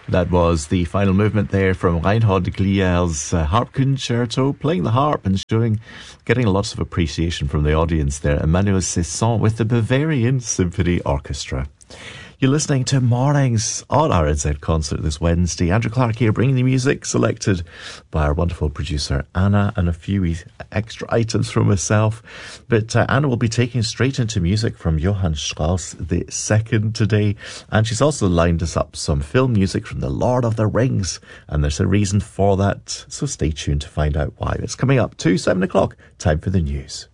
That was the final movement there from Reinhard Glier's harp concerto, playing the harp and getting lots of appreciation from the audience there. Emmanuel Cesson with the Bavarian Symphony Orchestra. You're listening to Mornings on RNZ Concert this Wednesday. Andrew Clark here, bringing the music selected by our wonderful producer Anna, and a few extra items from myself. But Anna will be taking us straight into music from Johann Strauss II today, and she's also lined us up some film music from The Lord of the Rings, and there's a reason for that, so stay tuned to find out why. It's coming up to 7 o'clock, time for the news.